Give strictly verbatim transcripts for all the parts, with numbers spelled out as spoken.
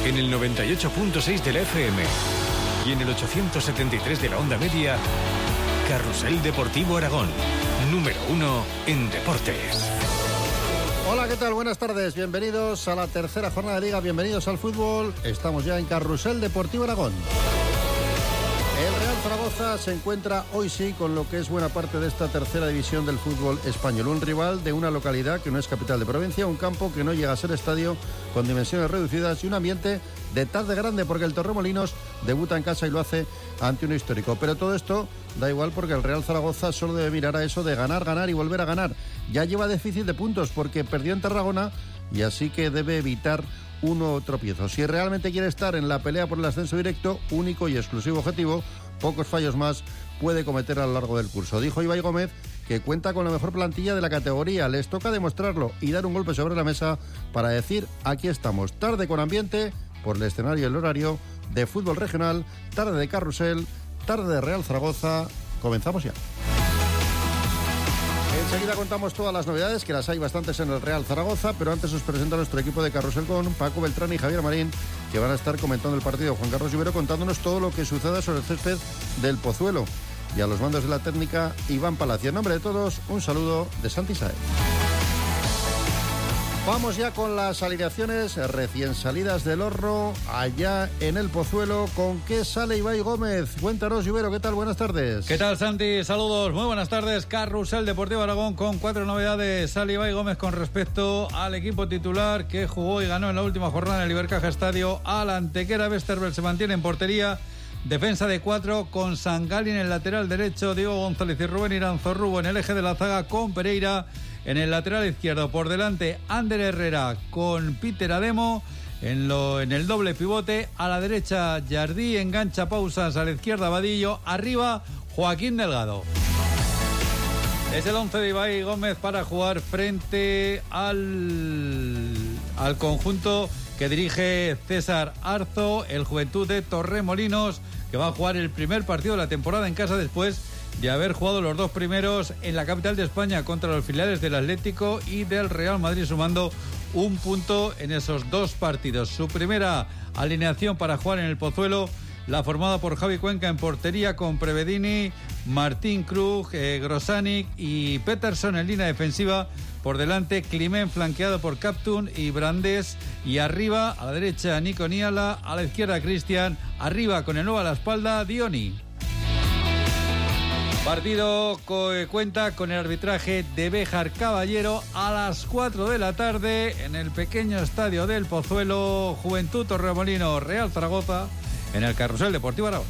en el noventa y ocho punto seis de la F M y en el ochocientos setenta y tres de la onda media, Carrusel Deportivo Aragón, número uno en deportes. Hola, ¿qué tal? Buenas tardes, bienvenidos a la tercera jornada de Liga, bienvenidos al fútbol. Estamos ya en Carrusel Deportivo Aragón. El Real Zaragoza se encuentra hoy sí con lo que es buena parte de esta tercera división del fútbol español. Un rival de una localidad que no es capital de provincia, un campo que no llega a ser estadio, con dimensiones reducidas y un ambiente de tarde grande, porque el Torremolinos debuta en casa y lo hace ante un histórico. Pero todo esto da igual, porque el Real Zaragoza solo debe mirar a eso de ganar, ganar y volver a ganar. Ya lleva déficit de puntos porque perdió en Tarragona y así que debe evitar un nuevo tropiezo. Si realmente quiere estar en la pelea por el ascenso directo, único y exclusivo objetivo, pocos fallos más puede cometer a lo largo del curso. Dijo Ibai Gómez que cuenta con la mejor plantilla de la categoría. Les toca demostrarlo y dar un golpe sobre la mesa para decir: aquí estamos. Tarde con ambiente por el escenario y el horario de fútbol regional, tarde de carrusel, tarde de Real Zaragoza. Comenzamos ya. Enseguida contamos todas las novedades, que las hay bastantes en el Real Zaragoza, pero antes os presento a nuestro equipo de Carrusel con Paco Beltrán y Javier Marín, que van a estar comentando el partido. Juan Carlos Rivero contándonos todo lo que suceda sobre el césped del Pozuelo. Y a los mandos de la técnica, Iván Palacio. En nombre de todos, un saludo de Santi Saez. Vamos ya con las alineaciones recién salidas del horno, allá en el Pozuelo. ¿Con qué sale Ibai Gómez? Cuéntanos, Rivero, ¿qué tal? Buenas tardes. ¿Qué tal, Santi? Saludos, muy buenas tardes. Carrusel Deportivo Aragón con cuatro novedades. Sale Ibai Gómez con respecto al equipo titular que jugó y ganó en la última jornada en el Ibercaja Estadio al Antequera. Westerveld se mantiene en portería. Defensa de cuatro con Sangali en el lateral derecho, Diego González y Rubén Iranzorrubo en el eje de la zaga con Pereira. En el lateral izquierdo, por delante, Ander Herrera con Peter Ademo. En, lo, en el doble pivote, a la derecha, Jardí, engancha pausas, a la izquierda, Vadillo. Arriba, Joaquín Delgado. Es el once de Ibai Gómez para jugar frente al, al conjunto que dirige César Arzo, el Juventud de Torremolinos, que va a jugar el primer partido de la temporada en casa después de haber jugado los dos primeros en la capital de España contra los filiales del Atlético y del Real Madrid, sumando un punto en esos dos partidos. Su primera alineación para jugar en el Pozuelo, la formada por Javi Cuenca en portería, con Prevedini, Martín Krug, eh, Grosanic y Peterson en línea defensiva. Por delante, Climent flanqueado por Captun y Brandés. Y arriba, a la derecha, Nico Niala. A la izquierda, Cristian. Arriba, con el nuevo a la espalda, Dioni. Partido que cuenta con el arbitraje de Béjar Caballero a las cuatro de la tarde en el pequeño estadio del Pozuelo. Juventud Torremolinos, Real Zaragoza, en el Carrusel Deportivo Aragón.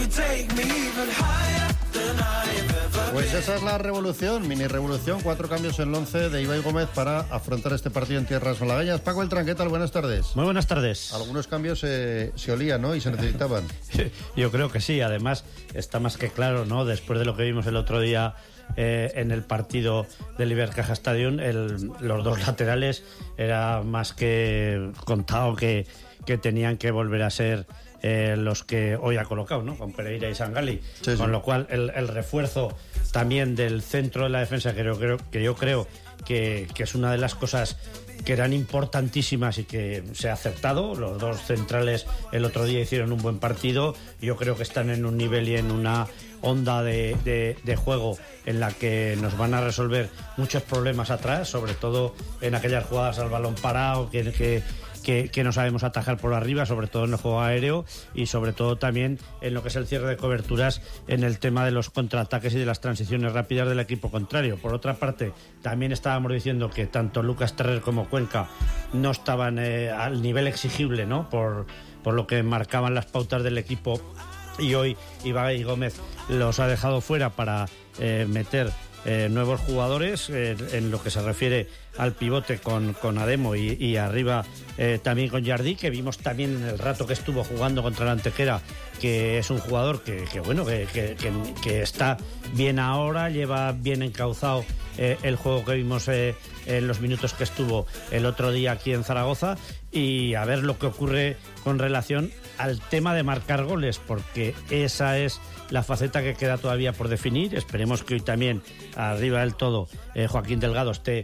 Pues esa es la revolución, mini revolución, cuatro cambios en el once de Ibai Gómez para afrontar este partido en tierras malagueñas. Paco Beltrán, ¿qué tal? Buenas tardes. Muy buenas tardes. Algunos cambios eh, se olían, ¿no? Y se necesitaban. Yo creo que sí, además está más que claro, ¿no? Después de lo que vimos el otro día eh, en el partido del Ibercaja Stadium, el, los dos laterales era más que contado que, que tenían que volver a ser Eh, los que hoy ha colocado, ¿no? Con Pereira y Sangali, sí, sí. Con lo cual el, el refuerzo también del centro de la defensa, que yo creo que, yo creo que, que es una de las cosas que eran importantísimas y que se ha acertado. Los dos centrales el otro día hicieron un buen partido. Yo creo que están en un nivel y en una onda de, de, de juego en la que nos van a resolver muchos problemas atrás, sobre todo en aquellas jugadas al balón parado que, que Que, que no sabemos atajar por arriba, sobre todo en el juego aéreo y sobre todo también en lo que es el cierre de coberturas en el tema de los contraataques y de las transiciones rápidas del equipo contrario. Por otra parte, también estábamos diciendo que tanto Lucas Terrer como Cuenca no estaban eh, al nivel exigible, ¿no? Por, por lo que marcaban las pautas del equipo, y hoy Ibai Gómez los ha dejado fuera para eh, meter Eh, nuevos jugadores eh, en lo que se refiere al pivote con, con Ademo y, y arriba eh, también con Jardí, que vimos también en el rato que estuvo jugando contra el Antequera, que es un jugador que, que bueno que, que, que, que está bien ahora, lleva bien encauzado eh, el juego que vimos eh, en los minutos que estuvo el otro día aquí en Zaragoza, y a ver lo que ocurre con relación al tema de marcar goles, porque esa es la faceta que queda todavía por definir. Esperemos que hoy también arriba del todo eh, Joaquín Delgado esté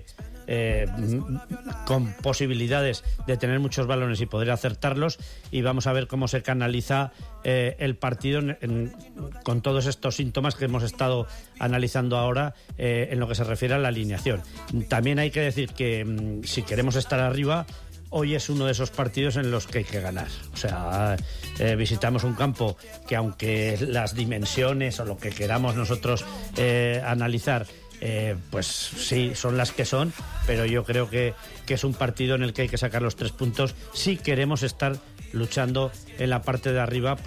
eh, con posibilidades de tener muchos balones y poder acertarlos, y vamos a ver cómo se canaliza eh, el partido en, en, con todos estos síntomas que hemos estado analizando ahora eh, en lo que se refiere a la alineación. También hay que decir que mm, si queremos estar arriba, hoy es uno de esos partidos en los que hay que ganar. O sea, eh, visitamos un campo que, aunque las dimensiones o lo que queramos nosotros eh, analizar, eh, pues sí, son las que son, pero yo creo que, que es un partido en el que hay que sacar los tres puntos si queremos estar luchando en la parte de arriba.